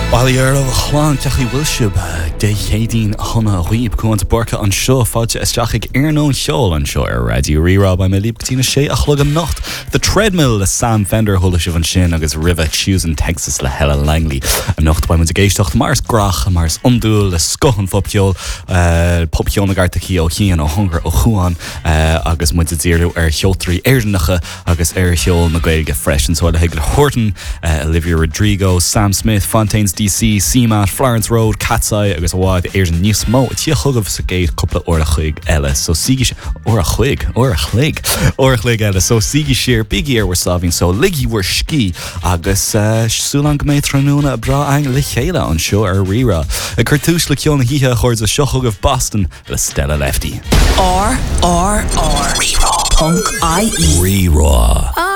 Bailíar chláán teachí bhfuilsib de chéadín chuna riomh chuanta borcha an seo fáilte isteach ag airnón seol an seo ar Radio Rirá ba mé líbtína sé a chlog an nacht. The Treadmill le Sam Fender thula sibh an sin agus River Shoes in Texas le Helen Langley. A nacht ba mu a géisteach mars grach mars ondúil le scohan fopceol popceol na gartaí ó chéan ó hungar ó chuáin agus mu díirú ar cheoltarí airnacha agus ar cheol na gailge fresh an so le Higler Horton, Olivia Rodrigo, Sam Smith, Fontaines DC, CMAT, Florence Road, Cat's-Eye agus bháid ar an níos mó tí chugah sa géad coppla óra chuig eile so sigis óra chuig eile so sigis siar bigí ar sábhín so ligi war ski agus súlan go méid tróna a bra ang le chéile an seo ar Rirá a chuirtúis le ceolna híthe chuir a seochugah Boston le Stella Lefty. R Rirá. Punk IE. Rirá.